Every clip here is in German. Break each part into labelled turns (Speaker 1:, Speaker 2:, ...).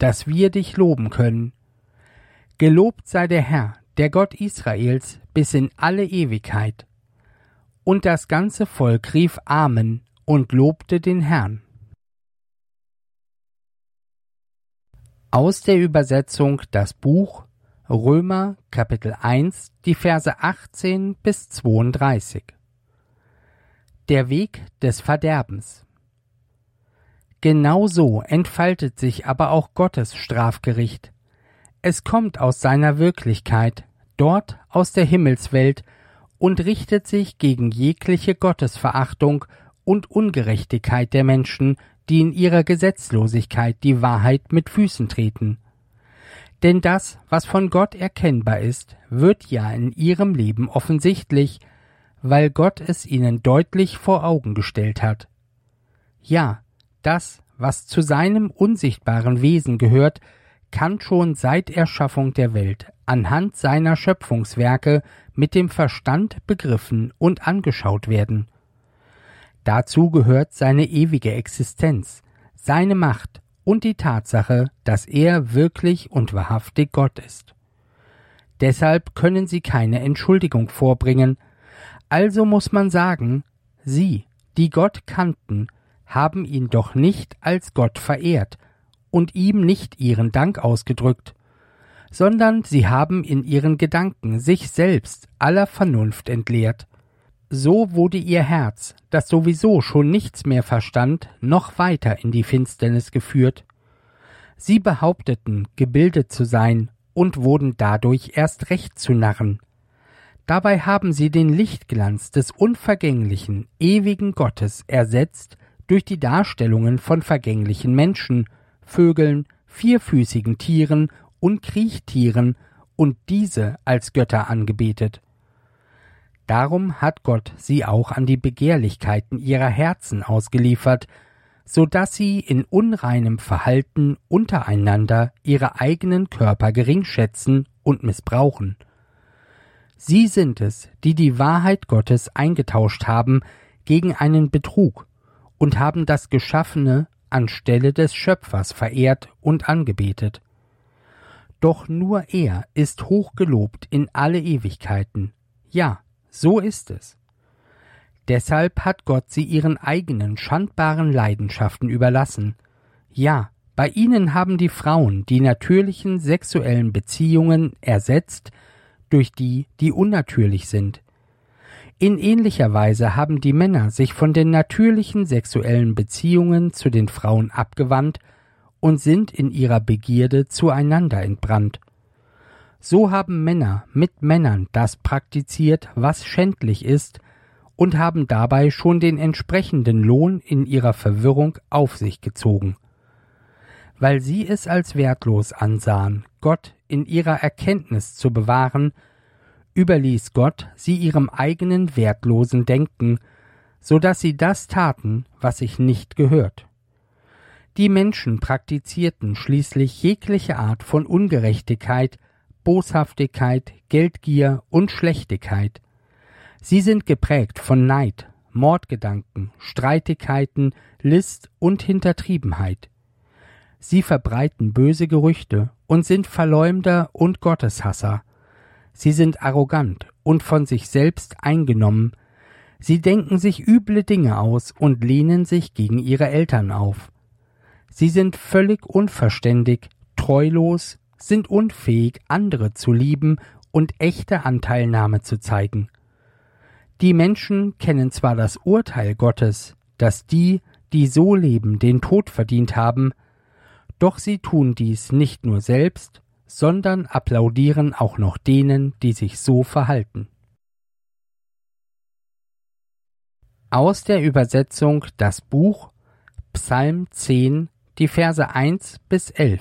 Speaker 1: dass wir dich loben können. Gelobt sei der Herr, der Gott Israels, bis in alle Ewigkeit. Und das ganze Volk rief Amen und lobte den Herrn. Aus der Übersetzung das Buch Römer Kapitel 1, die Verse 18 bis 32. Der Weg des Verderbens. Genauso entfaltet sich aber auch Gottes Strafgericht. Es kommt aus seiner Wirklichkeit, dort aus der Himmelswelt, und richtet sich gegen jegliche Gottesverachtung und Ungerechtigkeit der Menschen, die in ihrer Gesetzlosigkeit die Wahrheit mit Füßen treten. Denn das, was von Gott erkennbar ist, wird ja in ihrem Leben offensichtlich, weil Gott es ihnen deutlich vor Augen gestellt hat. Ja, das, was zu seinem unsichtbaren Wesen gehört, kann schon seit Erschaffung der Welt anhand seiner Schöpfungswerke mit dem Verstand begriffen und angeschaut werden. Dazu gehört seine ewige Existenz, seine Macht und die Tatsache, dass er wirklich und wahrhaftig Gott ist. Deshalb können sie keine Entschuldigung vorbringen, also muss man sagen, sie, die Gott kannten, haben ihn doch nicht als Gott verehrt und ihm nicht ihren Dank ausgedrückt, sondern sie haben in ihren Gedanken sich selbst aller Vernunft entleert. So wurde ihr Herz, das sowieso schon nichts mehr verstand, noch weiter in die Finsternis geführt. Sie behaupteten, gebildet zu sein und wurden dadurch erst recht zu Narren. Dabei haben sie den Lichtglanz des unvergänglichen, ewigen Gottes ersetzt durch die Darstellungen von vergänglichen Menschen, Vögeln, vierfüßigen Tieren und Kriechtieren und diese als Götter angebetet. Darum hat Gott sie auch an die Begehrlichkeiten ihrer Herzen ausgeliefert, so dass sie in unreinem Verhalten untereinander ihre eigenen Körper geringschätzen und missbrauchen. Sie sind es, die die Wahrheit Gottes eingetauscht haben gegen einen Betrug und haben das Geschaffene anstelle des Schöpfers verehrt und angebetet. Doch nur er ist hochgelobt in alle Ewigkeiten. Ja, so ist es. Deshalb hat Gott sie ihren eigenen schandbaren Leidenschaften überlassen. Ja, bei ihnen haben die Frauen die natürlichen sexuellen Beziehungen ersetzt durch die, die unnatürlich sind. In ähnlicher Weise haben die Männer sich von den natürlichen sexuellen Beziehungen zu den Frauen abgewandt und sind in ihrer Begierde zueinander entbrannt. So haben Männer mit Männern das praktiziert, was schändlich ist, und haben dabei schon den entsprechenden Lohn in ihrer Verwirrung auf sich gezogen. Weil sie es als wertlos ansahen, Gott in ihrer Erkenntnis zu bewahren, überließ Gott sie ihrem eigenen wertlosen Denken, so dass sie das taten, was sich nicht gehört. Die Menschen praktizierten schließlich jegliche Art von Ungerechtigkeit, Boshaftigkeit, Geldgier und Schlechtigkeit. Sie sind geprägt von Neid, Mordgedanken, Streitigkeiten, List und Hintertriebenheit. Sie verbreiten böse Gerüchte und sind Verleumder und Gotteshasser. Sie sind arrogant und von sich selbst eingenommen. Sie denken sich üble Dinge aus und lehnen sich gegen ihre Eltern auf. Sie sind völlig unverständig, treulos, sind unfähig, andere zu lieben und echte Anteilnahme zu zeigen. Die Menschen kennen zwar das Urteil Gottes, dass die, die so leben, den Tod verdient haben, doch sie tun dies nicht nur selbst, sondern applaudieren auch noch denen, die sich so verhalten. Aus der Übersetzung das Buch Psalm 10, die Verse 1 bis 11.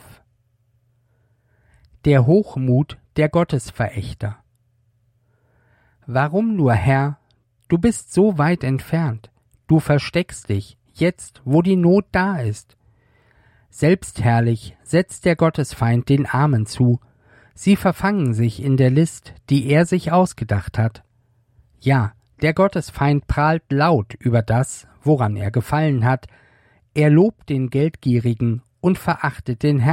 Speaker 1: Der Hochmut der Gottesverächter. Warum nur, Herr? Du bist so weit entfernt. Du versteckst dich, jetzt, wo die Not da ist. Selbstherrlich setzt der Gottesfeind den Armen zu. Sie verfangen sich in der List, die er sich ausgedacht hat. Ja, der Gottesfeind prahlt laut über das, woran er gefallen hat. Er lobt den Geldgierigen und verachtet den